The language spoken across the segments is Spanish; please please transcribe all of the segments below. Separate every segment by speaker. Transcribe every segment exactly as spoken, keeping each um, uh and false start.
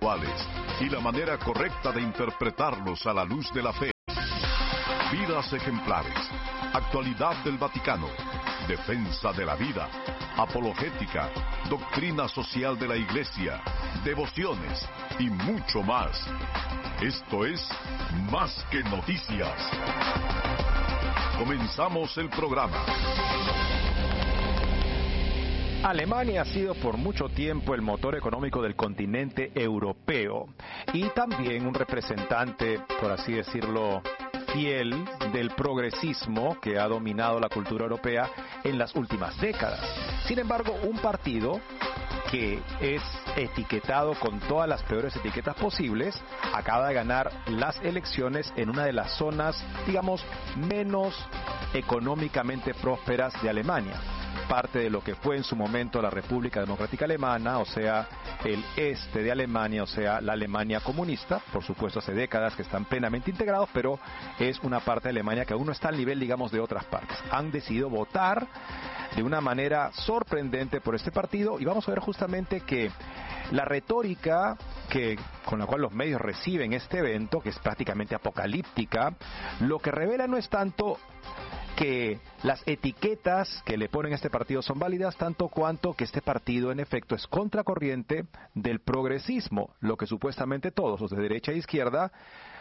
Speaker 1: espirituales y la manera correcta de interpretarlos a la luz de la fe. Vidas ejemplares, actualidad del Vaticano, defensa de la vida, apologética, doctrina social de la Iglesia, devociones y mucho más. Esto es Más que Noticias. Comenzamos el programa.
Speaker 2: Alemania ha sido por mucho tiempo el motor económico del continente europeo y también un representante, por así decirlo, fiel del progresismo que ha dominado la cultura europea en las últimas décadas. Sin embargo, un partido que es etiquetado con todas las peores etiquetas posibles, acaba de ganar las elecciones en una de las zonas, digamos, menos económicamente prósperas de Alemania. Parte de lo que fue en su momento la República Democrática Alemana, o sea, el este de Alemania, o sea, la Alemania comunista, por supuesto hace décadas que están plenamente integrados, pero es una parte de Alemania que aún no está al nivel, digamos, de otras partes. Han decidido votar de una manera sorprendente por este partido y vamos a ver justamente que la retórica que, con la cual los medios reciben este evento, que es prácticamente apocalíptica, lo que revela no es tanto que las etiquetas que le ponen a este partido son válidas, tanto cuanto que este partido en efecto es contracorriente del progresismo, lo que supuestamente todos los de derecha e izquierda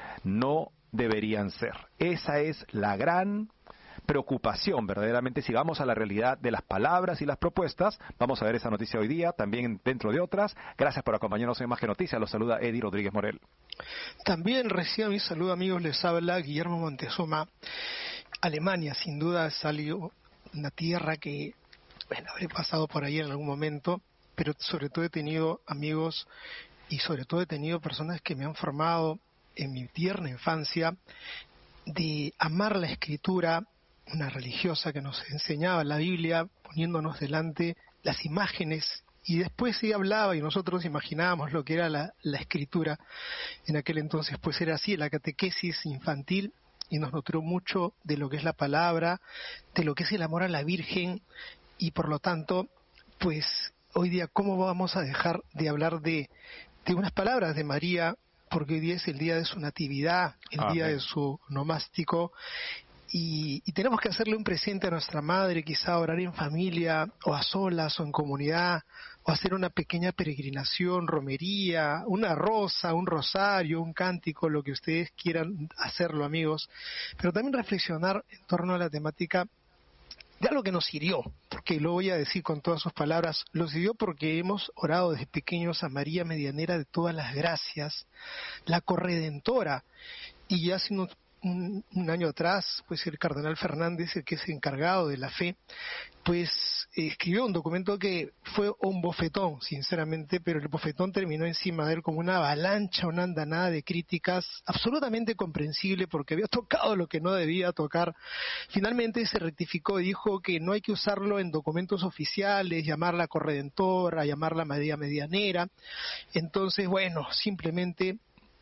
Speaker 2: no deberían ser. Esa es la gran preocupación, verdaderamente. Si vamos a la realidad de las palabras y las propuestas, vamos a ver esa noticia hoy día, también dentro de otras. Gracias por acompañarnos en Más que Noticias. Los saluda Eddie Rodríguez Morel.
Speaker 3: También reciba mi saludo, amigos, les habla Guillermo Montezuma. Alemania, sin duda, salió una tierra que, bueno, habré pasado por ahí en algún momento, pero sobre todo he tenido amigos y sobre todo he tenido personas que me han formado en mi tierna infancia de amar la escritura, una religiosa que nos enseñaba la Biblia, poniéndonos delante las imágenes, y después ella hablaba y nosotros imaginábamos lo que era la, la escritura. En aquel entonces pues era así, la catequesis infantil, y nos nutrió mucho de lo que es la palabra, de lo que es el amor a la Virgen, y por lo tanto, pues hoy día, ¿cómo vamos a dejar de hablar de, de unas palabras de María? Porque hoy día es el día de su natividad, el Amén. Día de su nomástico, y, y tenemos que hacerle un presente a nuestra madre, quizá orar en familia, o a solas, o en comunidad, o hacer una pequeña peregrinación, romería, una rosa, un rosario, un cántico, lo que ustedes quieran hacerlo, amigos, pero también reflexionar en torno a la temática de algo que nos hirió, porque lo voy a decir con todas sus palabras, los hirió porque hemos orado desde pequeños a María Medianera de todas las gracias, la corredentora, y hace unos Un, un año atrás, pues el cardenal Fernández, el que es encargado de la fe, pues eh, escribió un documento que fue un bofetón, sinceramente, pero el bofetón terminó encima de él como una avalancha, una andanada de críticas absolutamente comprensible porque había tocado lo que no debía tocar. Finalmente se rectificó y dijo que no hay que usarlo en documentos oficiales, llamarla corredentora, llamarla María Medianera. Entonces, bueno, simplemente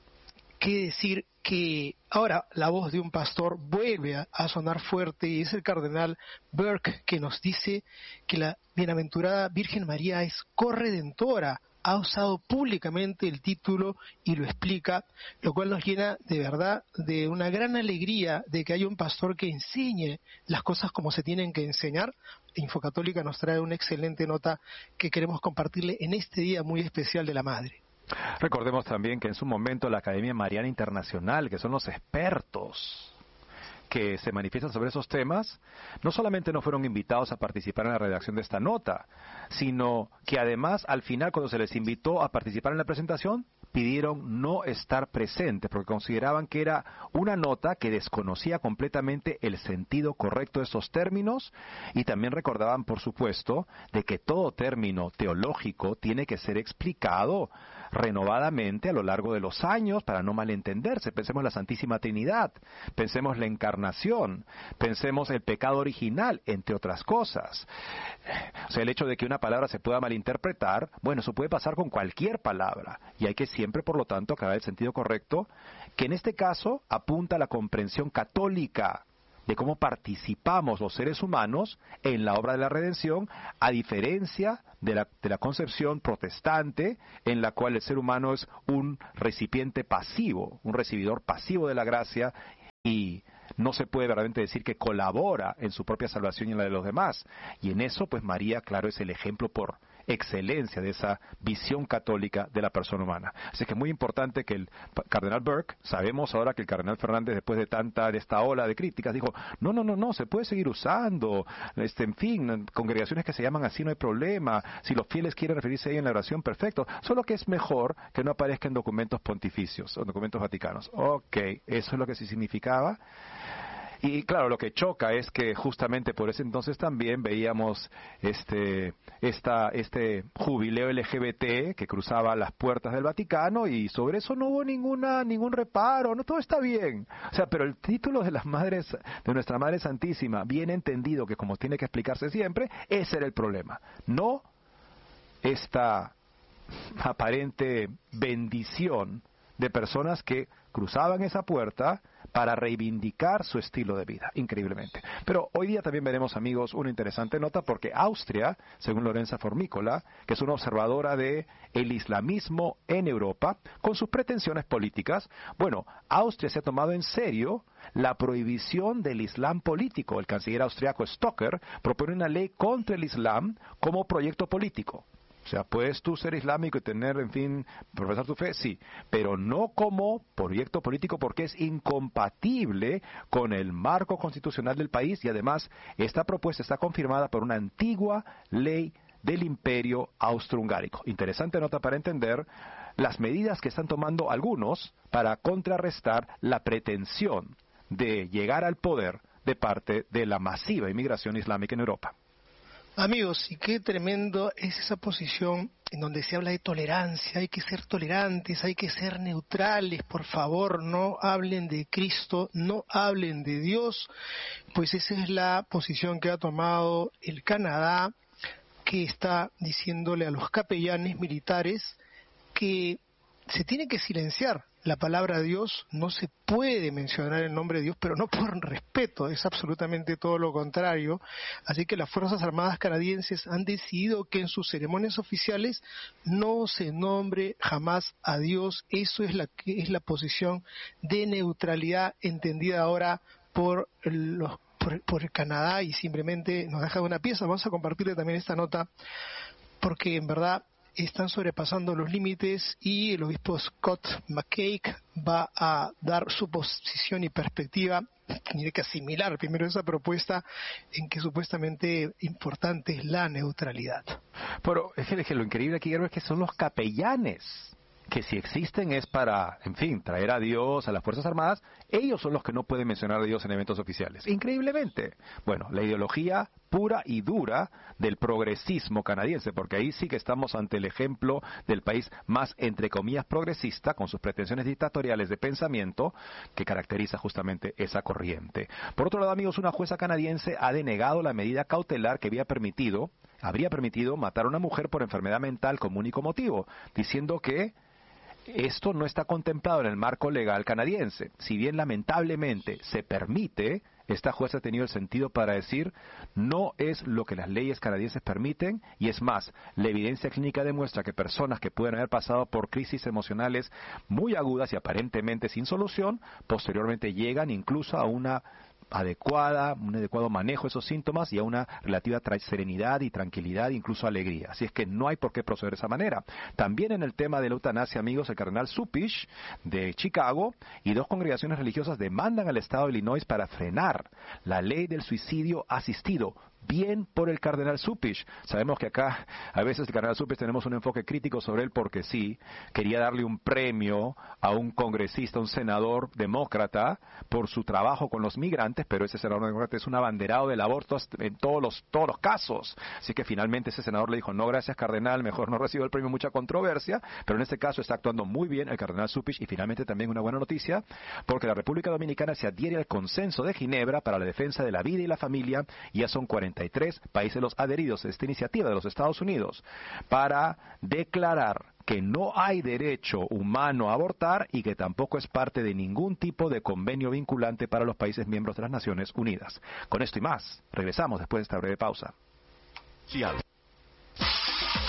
Speaker 3: qué decir que ahora la voz de un pastor vuelve a, a sonar fuerte, y es el cardenal Burke que nos dice que la bienaventurada Virgen María es corredentora. Ha usado públicamente el título y lo explica, lo cual nos llena de verdad de una gran alegría de que haya un pastor que enseñe las cosas como se tienen que enseñar. Infocatólica nos trae una excelente nota que queremos compartirle en este día muy especial de la Madre.
Speaker 2: Recordemos también que en su momento la Academia Mariana Internacional, que son los expertos que se manifiestan sobre esos temas, no solamente no fueron invitados a participar en la redacción de esta nota, sino que además al final, cuando se les invitó a participar en la presentación, pidieron no estar presentes porque consideraban que era una nota que desconocía completamente el sentido correcto de esos términos, y también recordaban, por supuesto, de que todo término teológico tiene que ser explicado renovadamente a lo largo de los años para no malentenderse. Pensemos la Santísima Trinidad, pensemos la Encarnación, pensemos el pecado original, entre otras cosas. O sea, el hecho de que una palabra se pueda malinterpretar, bueno, eso puede pasar con cualquier palabra, y hay que siempre, por lo tanto, aclarar el sentido correcto, que en este caso apunta a la comprensión católica de cómo participamos los seres humanos en la obra de la redención, a diferencia de la, de la concepción protestante en la cual el ser humano es un recipiente pasivo, un recibidor pasivo de la gracia y no se puede verdaderamente decir que colabora en su propia salvación y en la de los demás. Y en eso, pues María, claro, es el ejemplo por excelencia de esa visión católica de la persona humana. Así que es muy importante que el cardenal Burke, sabemos ahora que el cardenal Fernández, después de tanta, de esta ola de críticas, dijo, no, no, no, no, se puede seguir usando, este, en fin, congregaciones que se llaman así no hay problema, si los fieles quieren referirse a ella en la oración, perfecto, solo que es mejor que no aparezca en documentos pontificios o documentos vaticanos. Ok, eso es lo que sí significaba. Y claro, lo que choca es que justamente por ese entonces también veíamos este esta, este jubileo L G B T que cruzaba las puertas del Vaticano y sobre eso no hubo ninguna ningún reparo, no, todo está bien. O sea, pero el título de las madres, de nuestra Madre Santísima, bien entendido, que como tiene que explicarse siempre, ese era el problema. No esta aparente bendición de personas que cruzaban esa puerta para reivindicar su estilo de vida, increíblemente. Pero hoy día también veremos, amigos, una interesante nota, porque Austria, según Lorenza Formícola, que es una observadora de el islamismo en Europa, con sus pretensiones políticas, bueno, Austria se ha tomado en serio la prohibición del islam político. El canciller austriaco Stocker propone una ley contra el islam como proyecto político. O sea, puedes tú ser islámico y tener, en fin, profesar tu fe, sí, pero no como proyecto político porque es incompatible con el marco constitucional del país y además esta propuesta está confirmada por una antigua ley del Imperio Austrohungárico. Interesante nota para entender las medidas que están tomando algunos para contrarrestar la pretensión de llegar al poder de parte de la masiva inmigración islámica en Europa.
Speaker 3: Amigos, y qué tremendo es esa posición en donde se habla de tolerancia, hay que ser tolerantes, hay que ser neutrales, por favor, no hablen de Cristo, no hablen de Dios, pues esa es la posición que ha tomado el Canadá, que está diciéndole a los capellanes militares que se tiene que silenciar la palabra Dios, no se puede mencionar el nombre de Dios, pero no por respeto, es absolutamente todo lo contrario. Así que las Fuerzas Armadas canadienses han decidido que en sus ceremonias oficiales no se nombre jamás a Dios. Eso es la que es la posición de neutralidad entendida ahora por los por, por el Canadá, y simplemente nos deja una pieza. Vamos a compartirle también esta nota porque en verdad están sobrepasando los límites y el obispo Scott McCaig va a dar su posición y perspectiva. Tiene que asimilar primero esa propuesta en que supuestamente importante es la neutralidad.
Speaker 2: Pero es que lo increíble aquí es que son los capellanes que si existen es para, en fin, traer a Dios a las Fuerzas Armadas. Ellos son los que no pueden mencionar a Dios en eventos oficiales. Increíblemente. Bueno, la ideología pura y dura del progresismo canadiense, porque ahí sí que estamos ante el ejemplo del país más, entre comillas, progresista, con sus pretensiones dictatoriales de pensamiento, que caracteriza justamente esa corriente. Por otro lado, amigos, una jueza canadiense ha denegado la medida cautelar que había permitido, habría permitido matar a una mujer por enfermedad mental con único motivo, diciendo que esto no está contemplado en el marco legal canadiense. Si bien lamentablemente se permite, esta jueza ha tenido el sentido para decir no es lo que las leyes canadienses permiten, y es más, la evidencia clínica demuestra que personas que pueden haber pasado por crisis emocionales muy agudas y aparentemente sin solución, posteriormente llegan incluso a una adecuada, un adecuado manejo de esos síntomas y a una relativa serenidad y tranquilidad, incluso alegría. Así es que no hay por qué proceder de esa manera. También en el tema de la eutanasia, amigos, el cardenal Suppish de Chicago y dos congregaciones religiosas demandan al Estado de Illinois para frenar la ley del suicidio asistido. Bien por el cardenal Suppish. Sabemos que acá a veces el cardenal Suppish tenemos un enfoque crítico sobre él porque sí, quería darle un premio a un congresista, un senador demócrata por su trabajo con los migrantes, pero ese senador demócrata es un abanderado del aborto en todos los, todos los casos. Así que finalmente ese senador le dijo, no gracias cardenal, mejor no recibo el premio, mucha controversia, pero en este caso está actuando muy bien el cardenal Suppish. Y finalmente también una buena noticia, porque la República Dominicana se adhiere al consenso de Ginebra para la defensa de la vida y la familia, y ya son cuarenta y tres países los adheridos a esta iniciativa de los Estados Unidos para declarar que no hay derecho humano a abortar y que tampoco es parte de ningún tipo de convenio vinculante para los países miembros de las Naciones Unidas. Con esto y más, regresamos después de esta breve pausa.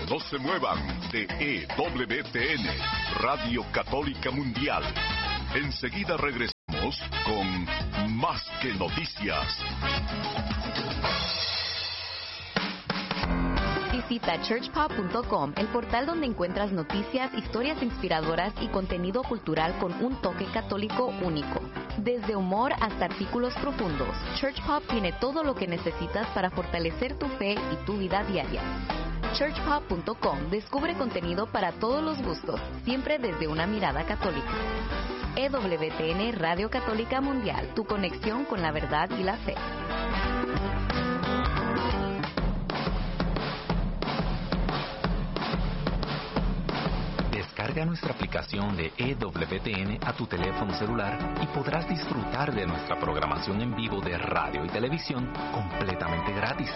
Speaker 1: No se muevan de E W T N, Radio Católica Mundial. Enseguida regresamos con Más que Noticias.
Speaker 4: Visita church pop punto com, el portal donde encuentras noticias, historias inspiradoras y contenido cultural con un toque católico único. Desde humor hasta artículos profundos, Church Pop tiene todo lo que necesitas para fortalecer tu fe y tu vida diaria. church pop punto com descubre contenido para todos los gustos, siempre desde una mirada católica. E W T N Radio Católica Mundial, tu conexión con la verdad y la fe.
Speaker 5: Descarga nuestra aplicación de E W T N a tu teléfono celular y podrás disfrutar de nuestra programación en vivo de radio y televisión completamente gratis.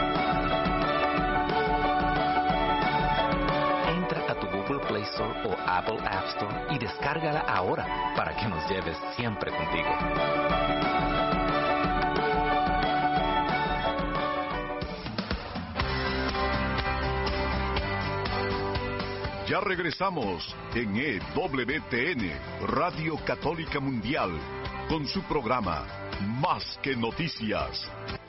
Speaker 5: Entra a tu Google Play Store o Apple App Store y descárgala ahora para que nos lleves siempre contigo.
Speaker 1: Ya regresamos en E W T N, Radio Católica Mundial, con su programa Más que Noticias.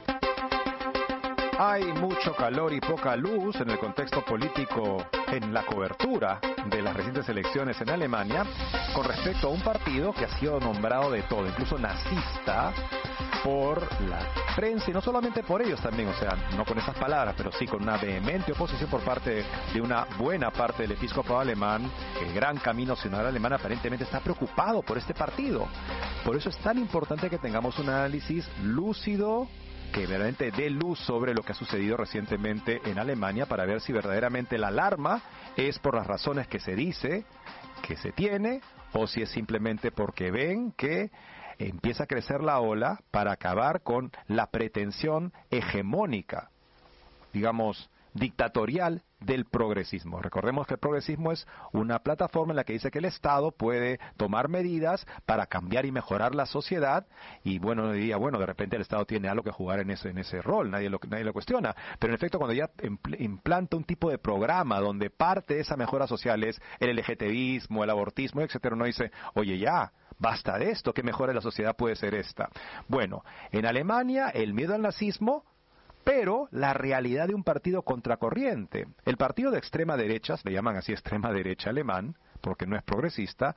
Speaker 2: Hay mucho calor y poca luz en el contexto político en la cobertura de las recientes elecciones en Alemania con respecto a un partido que ha sido nombrado de todo, incluso nazista, por la prensa, y no solamente por ellos también, o sea, no con esas palabras, pero sí con una vehemente oposición por parte de una buena parte del episcopado alemán. El gran camino nacional alemán aparentemente está preocupado por este partido. Por eso es tan importante que tengamos un análisis lúcido, que verdaderamente dé luz sobre lo que ha sucedido recientemente en Alemania, para ver si verdaderamente la alarma es por las razones que se dice que se tiene, o si es simplemente porque ven que empieza a crecer la ola para acabar con la pretensión hegemónica, digamos, dictatorial del progresismo. Recordemos que el progresismo es una plataforma en la que dice que el Estado puede tomar medidas para cambiar y mejorar la sociedad, y bueno, diría, bueno, de repente el Estado tiene algo que jugar en ese, en ese rol, nadie lo, nadie lo cuestiona, pero en efecto cuando ya implanta un tipo de programa donde parte de esa mejora social es el LGTBismo, el abortismo, etcétera, uno dice, oye, ya, basta de esto, ¿qué mejora de la sociedad puede ser esta? Bueno, en Alemania el miedo al nazismo, pero la realidad de un partido contracorriente. El partido de extrema derecha, le llaman así extrema derecha alemán, porque no es progresista,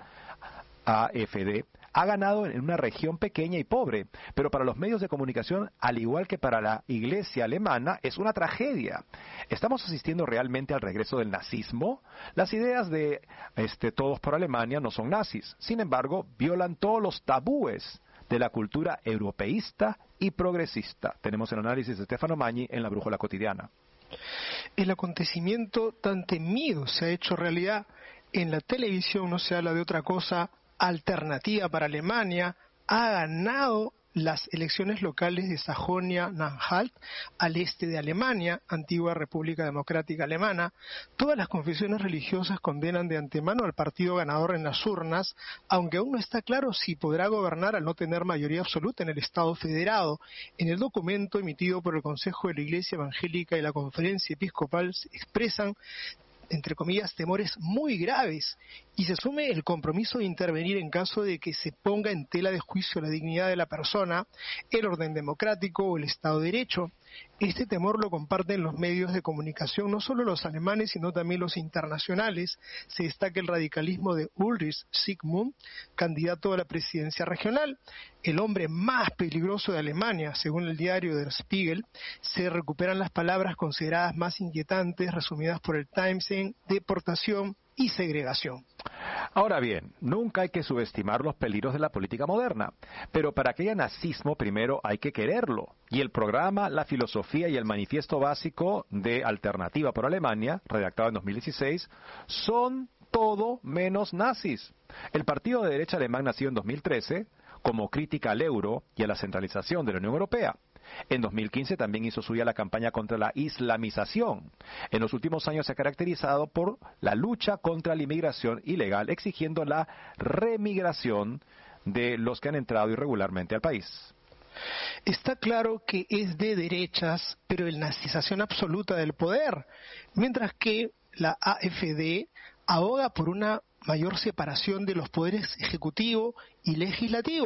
Speaker 2: A F D, ha ganado en una región pequeña y pobre, pero para los medios de comunicación, al igual que para la iglesia alemana, es una tragedia. ¿Estamos asistiendo realmente al regreso del nazismo? Las ideas de este, Todos por Alemania no son nazis, sin embargo, violan todos los tabúes de la cultura europeísta y progresista. Tenemos el análisis de Stefano Magni en La Brújula Cotidiana.
Speaker 3: El acontecimiento tan temido se ha hecho realidad. En la televisión no se habla de otra cosa. Alternativa para Alemania ha ganado las elecciones locales de Sajonia-Anhalt, al este de Alemania, antigua República Democrática Alemana. Todas las confesiones religiosas condenan de antemano al partido ganador en las urnas, aunque aún no está claro si podrá gobernar al no tener mayoría absoluta en el Estado federado. En el documento emitido por el Consejo de la Iglesia Evangélica y la Conferencia Episcopal se expresan, entre comillas, temores muy graves, y se asume el compromiso de intervenir en caso de que se ponga en tela de juicio la dignidad de la persona, el orden democrático o el Estado de Derecho. Este temor lo comparten los medios de comunicación, no solo los alemanes, sino también los internacionales. Se destaca el radicalismo de Ulrich Zygmunt, candidato a la presidencia regional, el hombre más peligroso de Alemania, según el diario Der Spiegel. Se recuperan las palabras consideradas más inquietantes, resumidas por el Times en deportación y segregación.
Speaker 2: Ahora bien, nunca hay que subestimar los peligros de la política moderna, pero para que haya nazismo primero hay que quererlo, y el programa, la filosofía y el manifiesto básico de Alternativa por Alemania, redactado en dos mil dieciséis, son todo menos nazis. El partido de derecha alemán nació en dos mil trece como crítica al euro y a la centralización de la Unión Europea. En dos mil quince también hizo suya la campaña contra la islamización. En los últimos años se ha caracterizado por la lucha contra la inmigración ilegal, exigiendo la remigración de los que han entrado irregularmente al país.
Speaker 3: Está claro que es de derechas, pero en nazización absoluta del poder, mientras que la A F D aboga por una mayor separación de los poderes ejecutivo y legislativo.